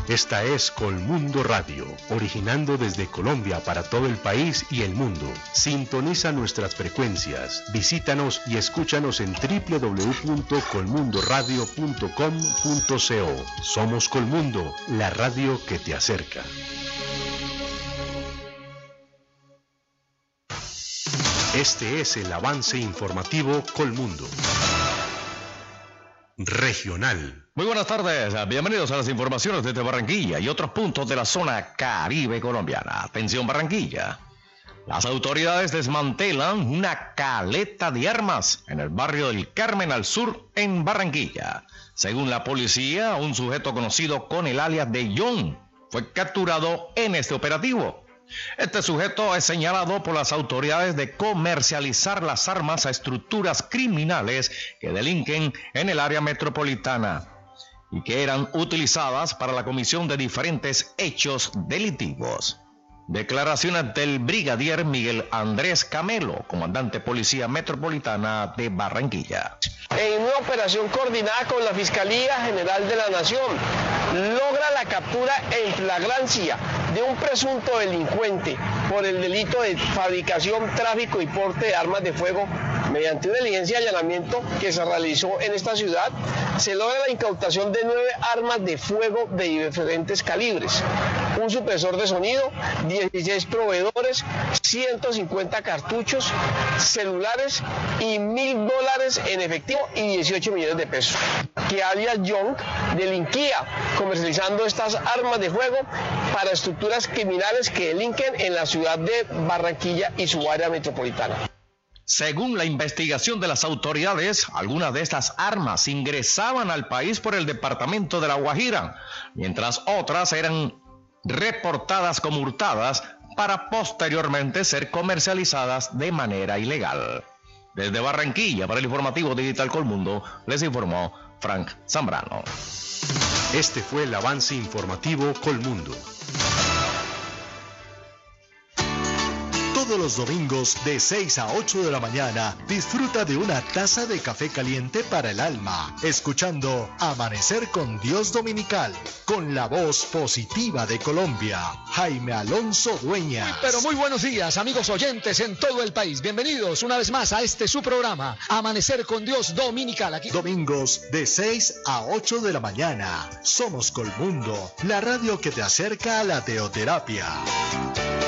Esta es Colmundo Radio, originando desde Colombia para todo el país y el mundo. Sintoniza nuestras frecuencias, visítanos y escúchanos en www.colmundoradio.com.co. Somos Colmundo, la radio que te acerca. Este es el avance informativo Colmundo. Regional. Muy buenas tardes, bienvenidos a las informaciones desde Barranquilla y otros puntos de la zona Caribe colombiana. Atención Barranquilla. Las autoridades desmantelan una caleta de armas en el barrio del Carmen al sur en Barranquilla. Según la policía, un sujeto conocido con el alias de John fue capturado en este operativo. Este sujeto es señalado por las autoridades de comercializar las armas a estructuras criminales que delinquen en el área metropolitana y que eran utilizadas para la comisión de diferentes hechos delictivos. Declaraciones del brigadier Miguel Andrés Camelo, comandante Policía Metropolitana de Barranquilla. En una operación coordinada con la Fiscalía General de la Nación, logra la captura en flagrancia de un presunto delincuente por el delito de fabricación, tráfico y porte de armas de fuego. Mediante una diligencia de allanamiento que se realizó en esta ciudad, se logra la incautación de 9 armas de fuego de diferentes calibres, un supresor de sonido, 16 proveedores, 150 cartuchos, celulares y $1,000 en efectivo y 18 millones de pesos. Que alias Young delinquía comercializando estas armas de fuego para estructuras criminales que delinquen en la ciudad de Barranquilla y su área metropolitana. Según la investigación de las autoridades, algunas de estas armas ingresaban al país por el departamento de La Guajira, mientras otras eran reportadas como hurtadas para posteriormente ser comercializadas de manera ilegal. Desde Barranquilla, para el informativo Digital Colmundo, les informó Frank Zambrano. Este fue el avance informativo Colmundo. Todos los domingos de 6 a 8 de la mañana, disfruta de una taza de café caliente para el alma, escuchando Amanecer con Dios Dominical, con la voz positiva de Colombia, Jaime Alonso Dueñas. Pero muy buenos días, amigos oyentes en todo el país. Bienvenidos una vez más a este su programa, Amanecer con Dios Dominical. Aquí domingos de 6 a 8 de la mañana. Somos Colmundo, la radio que te acerca a la teoterapia.